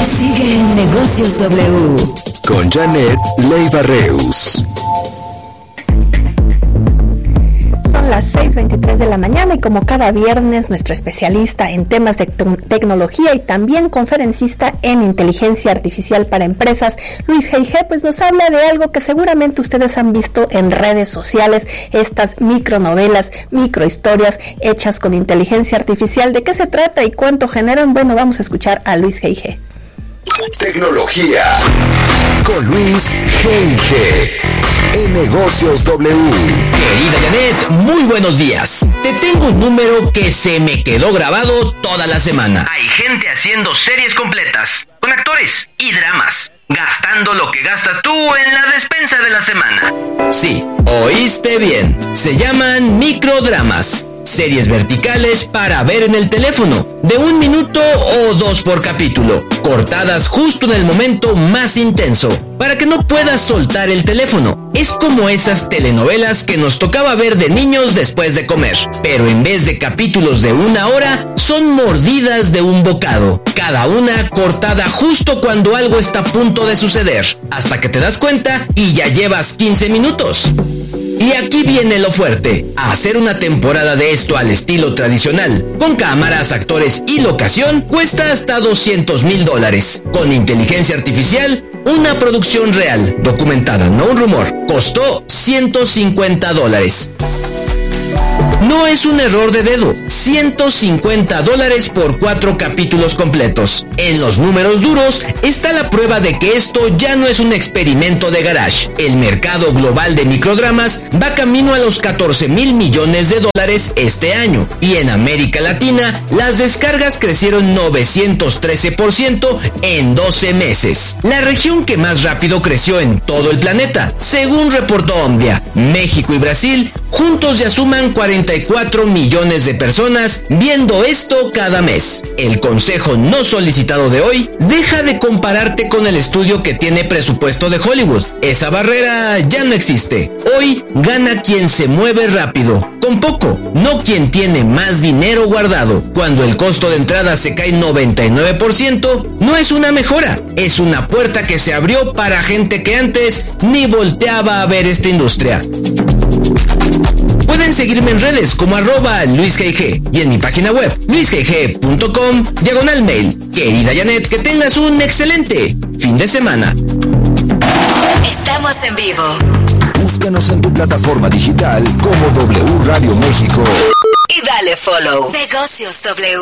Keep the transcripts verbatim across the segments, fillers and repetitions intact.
Sigue en Negocios W con Janet Leiva Reus. Son las seis veintitrés de la mañana y como cada viernes nuestro especialista en temas de te- tecnología y también conferencista en inteligencia artificial para empresas, Luis G. pues nos habla de algo que seguramente ustedes han visto en redes sociales, estas micronovelas, microhistorias hechas con inteligencia artificial. ¿De qué se trata y cuánto generan? Bueno, vamos a escuchar a Luis G. Tecnología con Luis G. en Negocios W. Querida Janet, muy buenos días. Te tengo un número que se me quedó grabado toda la semana. Hay gente haciendo series completas, con actores y dramas, gastando lo que gastas tú en la despensa de la semana. Sí, oíste bien. Se llaman microdramas. Series verticales para ver en el teléfono, de un minuto o dos por capítulo, cortadas justo en el momento más intenso, para que no puedas soltar el teléfono. Es como esas telenovelas que nos tocaba ver de niños después de comer, pero en vez de capítulos de una hora, son mordidas de un bocado, cada una cortada justo cuando algo está a punto de suceder, hasta que te das cuenta y ya llevas quince minutos. Y aquí viene lo fuerte. Hacer una temporada de esto al estilo tradicional, con cámaras, actores y locación, cuesta hasta doscientos mil dólares. Con inteligencia artificial, una producción real, documentada, no un rumor, costó ciento cincuenta dólares. No es un error de dedo, ciento cincuenta dólares por cuatro capítulos completos. En los números duros está la prueba de que esto ya no es un experimento de garage. El mercado global de microdramas va camino a los catorce mil millones de dólares este año, y en América Latina las descargas crecieron novecientos trece por ciento en doce meses. La región que más rápido creció en todo el planeta, según reportó Omdia. México y Brasil juntos ya suman cuarenta y cuatro millones de personas viendo esto cada mes. El consejo no solicitado de hoy: deja de compararte con el estudio que tiene presupuesto de Hollywood. Esa barrera ya no existe. Hoy gana quien se mueve rápido, con poco, no quien tiene más dinero guardado. Cuando el costo de entrada se cae noventa y nueve por ciento, no es una mejora, es una puerta que se abrió para gente que antes ni volteaba a ver esta industria. Pueden seguirme en redes como arroba luisgg y en mi página web luisgg punto com diagonal mail. Querida Janet, que tengas un excelente fin de semana. Estamos en vivo. Búscanos en tu plataforma digital como W Radio México. Y dale follow. Negocios W.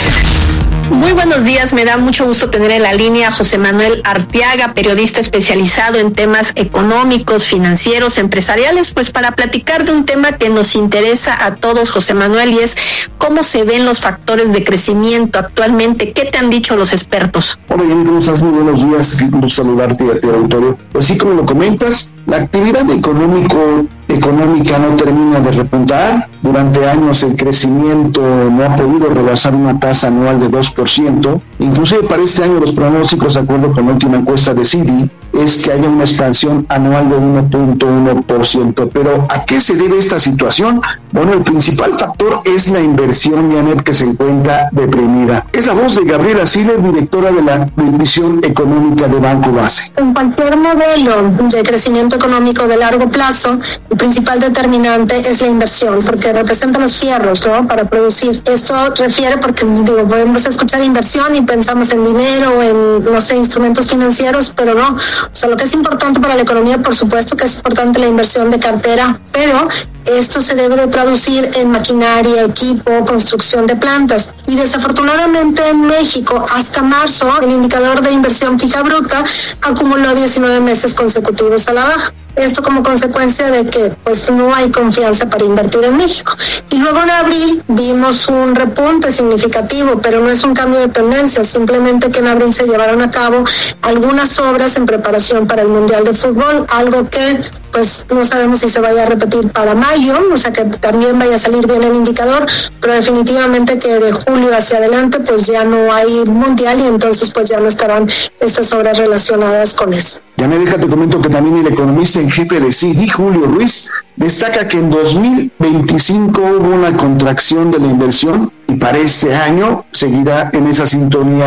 Muy buenos días, me da mucho gusto tener en la línea a José Manuel Arteaga, periodista especializado en temas económicos, financieros, empresariales, pues para platicar de un tema que nos interesa a todos, José Manuel, y es cómo se ven los factores de crecimiento actualmente. ¿Qué te han dicho los expertos? Hola, Jenny, ¿cómo estás? Muy buenos días, qué gusto saludarte y a ti, auditorio. Pues sí, como lo comentas, la actividad económico económica no termina de repuntar. Durante años el crecimiento no ha podido rebasar una tasa anual de dos por ciento. Inclusive para este año los pronósticos, de acuerdo con la última encuesta de Citi, es que haya una expansión anual de uno punto uno por ciento. Pero ¿a qué se debe esta situación? Bueno, el principal factor es la inversión, Janet, que se encuentra deprimida. Es la voz de Gabriela Siller, directora de la División Económica de Banco Base. En cualquier modelo de crecimiento económico de largo plazo, el principal determinante es la inversión, porque representa los fierros, ¿no?, para producir. Esto refiere porque, digo, podemos escuchar inversión y pensamos en dinero, en, no sé, instrumentos financieros, pero no. O sea, lo que es importante para la economía, por supuesto que es importante la inversión de cartera, pero esto se debe de traducir en maquinaria, equipo, construcción de plantas. Y desafortunadamente en México, hasta marzo, el indicador de inversión fija bruta acumuló diecinueve meses consecutivos a la baja. Esto como consecuencia de que pues no hay confianza para invertir en México. Y luego en abril vimos un repunte significativo, pero no es un cambio de tendencia, simplemente que en abril se llevaron a cabo algunas obras en preparación para el Mundial de Fútbol, algo que pues no sabemos si se vaya a repetir para mayo, o sea que también vaya a salir bien el indicador, pero definitivamente que de julio hacia adelante pues ya no hay Mundial y entonces pues ya no estarán estas obras relacionadas con eso. Ya me deja, te comento que también el economista en jefe de Citi, Julio Ruiz, destaca que en dos mil veinticinco hubo una contracción de la inversión y para este año seguirá en esa sintonía.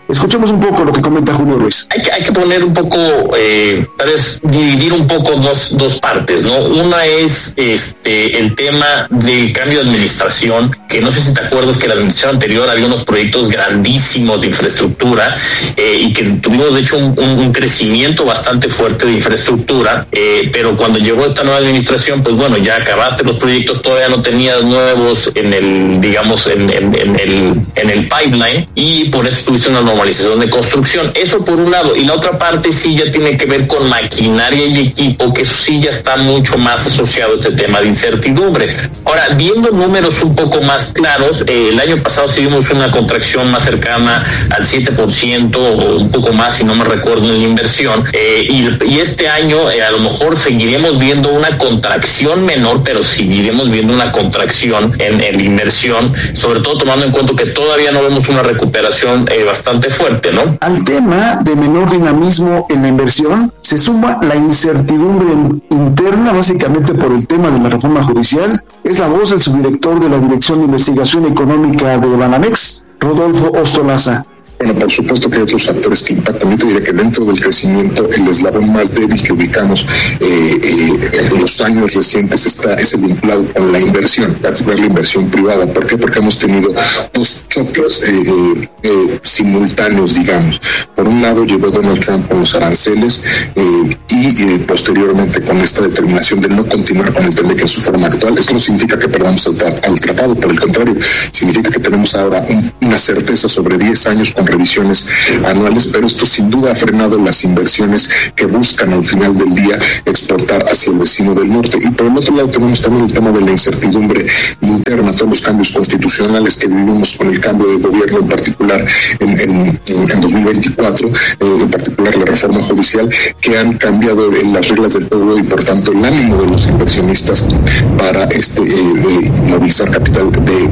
Escuchemos un poco lo que comenta Julio Ruiz. Hay que, hay que poner un poco, eh, tal vez dividir un poco dos, dos partes, ¿no? Una es este el tema del cambio de administración, que no sé si te acuerdas que la administración anterior había unos proyectos grandísimos de infraestructura eh, y que tuvimos de hecho un, un, un crecimiento bastante fuerte de infraestructura, eh, pero cuando llegó esta nueva administración, pues bueno, ya acabaste los proyectos, todavía no tenías nuevos en el, digamos, en, en, en el en el pipeline, y por eso tuviste una normalización de construcción. Eso por un lado, y la otra parte sí ya tiene que ver con maquinaria y equipo, que eso sí ya está mucho más asociado a este tema de incertidumbre. Ahora, viendo números un poco más claros, eh, el año pasado sí vimos una contracción más cercana al siete por ciento o un poco más, si no me recuerdo, en la inversión, eh, y, y este año eh, a lo mejor seguiremos viendo una contracción menor, pero seguiremos viendo una contracción en, en la inversión, sobre todo tomando en cuenta que todavía no vemos una recuperación eh, bastante fuerte, ¿no? Al tema de menor dinamismo en la inversión se suma la incertidumbre interna, básicamente por el tema de la reforma judicial. Es la voz del subdirector de la Dirección de Investigación Económica de Banamex, Rodolfo Ostolaza. Bueno, por supuesto que hay otros factores que impactan. Yo te diría que dentro del crecimiento, el eslabón más débil que ubicamos eh, eh, en los años recientes está es el vinculado con la inversión, particularmente la inversión privada. ¿Por qué? Porque hemos tenido dos choques eh, eh, eh, simultáneos, digamos. Por un lado llegó Donald Trump con los aranceles eh, y eh, posteriormente con esta determinación de no continuar con el T M E C en su forma actual. Esto no significa que perdamos el, tra- el tratado, por el contrario, significa que tenemos ahora un, una certeza sobre diez años con revisiones anuales, pero esto sin duda ha frenado las inversiones que buscan al final del día exportar hacia el vecino del norte. Y por el otro lado tenemos también el tema de la incertidumbre interna, todos los cambios constitucionales que vivimos con el cambio de gobierno, en particular en, en, en dos mil veinticuatro, eh, en particular la reforma judicial, que han cambiado en las reglas del juego y por tanto el ánimo de los inversionistas para este eh, eh, movilizar capital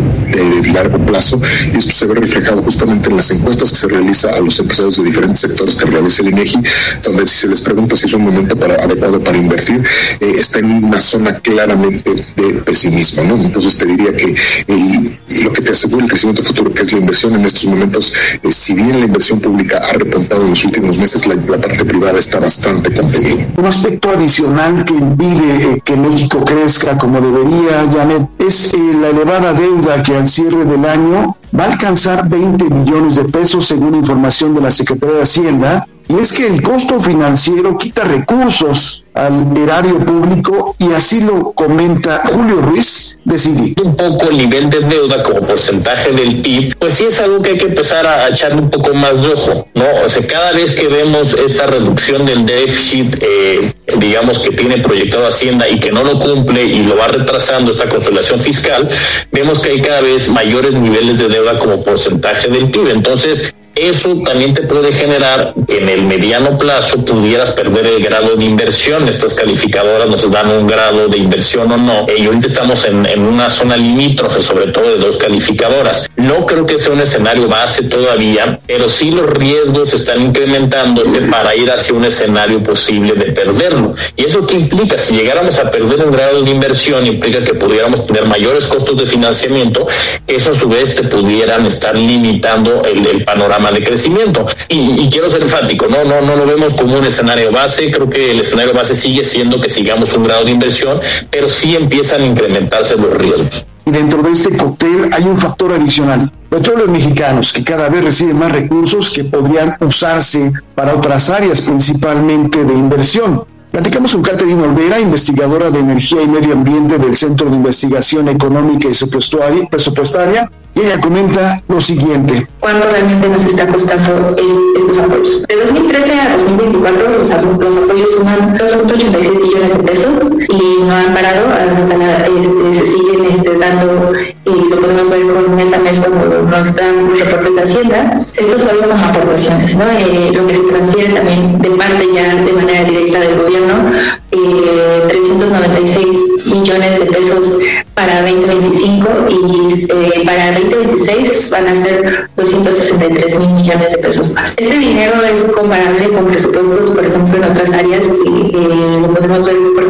de, de largo plazo. Y esto se ve reflejado justamente en las encuestas que se realiza a los empresarios de diferentes sectores que realiza el INEGI, donde si se les pregunta si es un momento para, adecuado para invertir, eh, está en una zona claramente de pesimismo, ¿no? Entonces te diría que el, lo que te asegura el crecimiento futuro, que es la inversión en estos momentos, eh, si bien la inversión pública ha repuntado en los últimos meses, la, la parte privada está bastante contenida. Un aspecto adicional que impide eh, que México crezca como debería, Janet, es eh, la elevada deuda que al cierre del año va a alcanzar veinte millones de pesos según información de la Secretaría de Hacienda, y es que el costo financiero quita recursos al erario público y así lo comenta Julio Ruiz de C I D I. Un poco el nivel de deuda como porcentaje del P I B, pues sí es algo que hay que empezar a echarle un poco más de ojo, ¿no? O sea, cada vez que vemos esta reducción del déficit, eh, digamos que tiene proyectado Hacienda y que no lo cumple y lo va retrasando esta consolidación fiscal, vemos que hay cada vez mayores niveles de deuda como porcentaje del P I B. Entonces, eso también te puede generar que en el mediano plazo pudieras perder el grado de inversión. Estas calificadoras nos dan un grado de inversión o no, y ahorita estamos en, en una zona limítrofe, sobre todo de dos calificadoras. No creo que sea un escenario base todavía, pero sí los riesgos están incrementándose para ir hacia un escenario posible de perderlo. ¿Y eso qué implica? Si llegáramos a perder un grado de inversión, implica que pudiéramos tener mayores costos de financiamiento, que eso a su vez te pudieran estar limitando el, el panorama de crecimiento. Y, y quiero ser enfático, no, no, no lo vemos como un escenario base. Creo que el escenario base sigue siendo que sigamos un grado de inversión, pero sí empiezan a incrementarse los riesgos. Y dentro de este cóctel hay un factor adicional. Petróleos Mexicanos, que cada vez reciben más recursos que podrían usarse para otras áreas, principalmente de inversión. Platicamos con Catherine Olvera, investigadora de Energía y Medio Ambiente del Centro de Investigación Económica y Presupuestaria, y ella comenta lo siguiente. ¿Cuánto realmente nos está costando es, estos apoyos? De dos mil trece a dos mil veinticuatro los, los apoyos suman dos punto ochenta y seis billones de pesos y no han parado, hasta la, este, se siguen este, dando, y lo podemos ver con mes a mes como nos dan los reportes de Hacienda. Esto solo como aportaciones, ¿no? Eh, lo que se transfiere también de parte ya de manera directa del gobierno, eh, trescientos noventa y seis millones de pesos para veinte veinticinco y eh, para veinte veintiséis van a ser doscientos sesenta y tres mil millones de pesos más. Este dinero es comparable con presupuestos, por ejemplo, en otras áreas que eh, lo podemos ver, por ejemplo, en el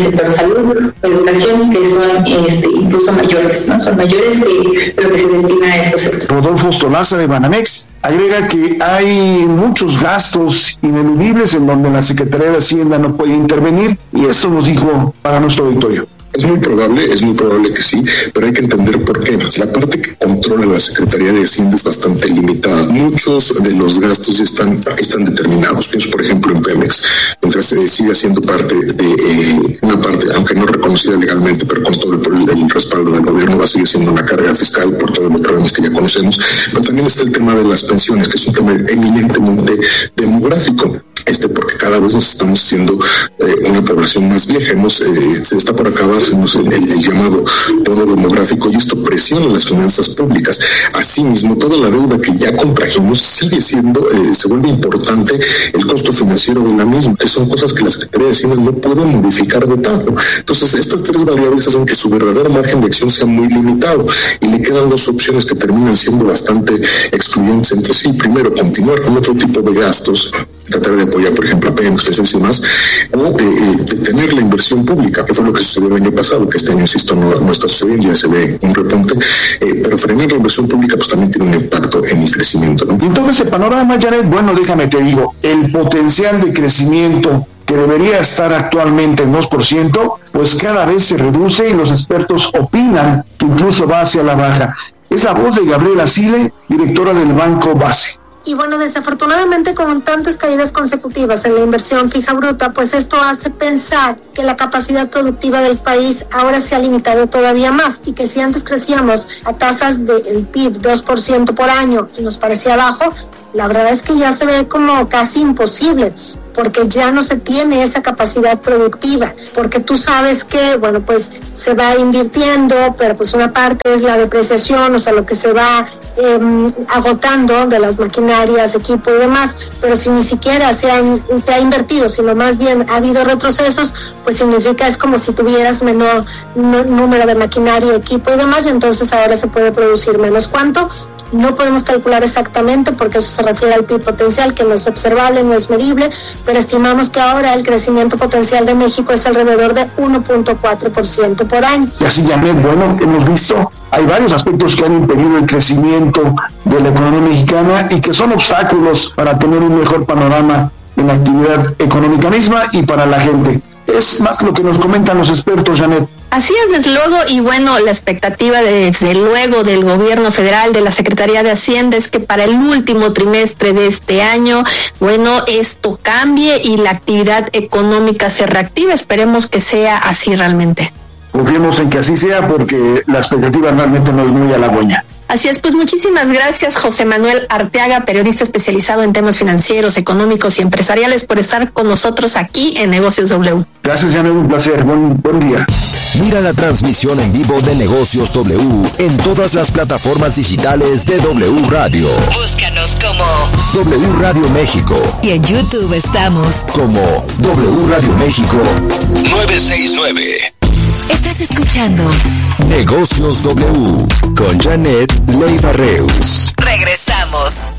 sector salud o educación, que son este, incluso mayores, ¿no? Son mayores que lo que se destina a estos sectores. Rodolfo Stolaza de Banamex agrega que hay muchos gastos ineludibles en donde la Secretaría de Hacienda no puede intervenir, y esto nos dijo para nuestro auditorio. Es muy probable, es muy probable que sí, pero hay que entender por qué. La parte que controla la Secretaría de Hacienda es bastante limitada. Muchos de los gastos están, están determinados. Pienso, por ejemplo, en Pemex, mientras eh, siga siendo parte de eh, una parte, aunque no reconocida legalmente, pero con todo el, el respaldo del gobierno, va a seguir siendo una carga fiscal por todos los problemas que ya conocemos. Pero también está el tema de las pensiones, que es un tema eminentemente demográfico. Este, porque cada vez nos estamos haciendo eh, una población más vieja, hemos, eh, se está por acabar el, el, el llamado bono demográfico, y esto presiona las finanzas públicas. Asimismo, toda la deuda que ya contrajimos sigue siendo, eh, se vuelve importante el costo financiero de la misma, que son cosas que la Secretaría de Hacienda no puede modificar de tajo. Entonces, estas tres variables hacen que su verdadero margen de acción sea muy limitado, y le quedan dos opciones que terminan siendo bastante excluyentes entre sí. Primero, continuar con otro tipo de gastos, tratar de apoyar, por ejemplo, a Pemex, Pemex y más, o eh, eh, detener la inversión pública, que fue lo que sucedió el año pasado, que este año, insisto, no, no está sucediendo, ya se ve un repunte, eh, pero frenar la inversión pública pues también tiene un impacto en el crecimiento, ¿no? Entonces, el panorama, Janet, bueno, déjame te digo, el potencial de crecimiento que debería estar actualmente en dos por ciento, pues cada vez se reduce, y los expertos opinan que incluso va hacia la baja. Es la voz de Gabriela Sile, directora del Banco Base. Y bueno, desafortunadamente, con tantas caídas consecutivas en la inversión fija bruta, pues esto hace pensar que la capacidad productiva del país ahora se ha limitado todavía más, y que si antes crecíamos a tasas del P I B dos por ciento por año y nos parecía bajo, la verdad es que ya se ve como casi imposible, porque ya no se tiene esa capacidad productiva, porque tú sabes que, bueno, pues se va invirtiendo, pero pues una parte es la depreciación, o sea, lo que se va eh, agotando de las maquinarias, equipo y demás, pero si ni siquiera se, han, se ha invertido, sino más bien ha habido retrocesos, pues significa, es como si tuvieras menor n- número de maquinaria, equipo y demás, y entonces ahora se puede producir menos. ¿Cuánto? No podemos calcular exactamente, porque eso se refiere al P I B potencial, que no es observable, no es medible, pero estimamos que ahora el crecimiento potencial de México es alrededor de uno punto cuatro por ciento por año. Y así, Janet, bueno, hemos visto, hay varios aspectos que han impedido el crecimiento de la economía mexicana y que son obstáculos para tener un mejor panorama en la actividad económica misma y para la gente. Es más lo que nos comentan los expertos, Janet. Así es, desde luego, y bueno, la expectativa desde luego del gobierno federal, de la Secretaría de Hacienda, es que para el último trimestre de este año, bueno, esto cambie y la actividad económica se reactive. Esperemos que sea así realmente. Confiemos en que así sea, porque la expectativa realmente no es muy halagüeña. Así es, pues muchísimas gracias, José Manuel Arteaga, periodista especializado en temas financieros, económicos y empresariales, por estar con nosotros aquí en Negocios W. Gracias, Janet, un placer. Buen, buen día. Mira la transmisión en vivo de Negocios W en todas las plataformas digitales de W Radio. Búscanos como W Radio México. Y en YouTube estamos como W Radio México nueve seis nueve. Estás escuchando Negocios W con Janet Leiva Reus. Regresamos.